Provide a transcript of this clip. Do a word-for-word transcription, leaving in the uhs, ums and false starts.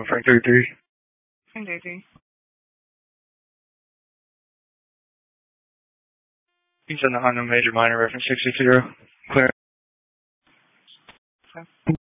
Frank thirty-three. Frank thirty-three. You can send the Honda major minor reference sixty-two. Clear. Okay.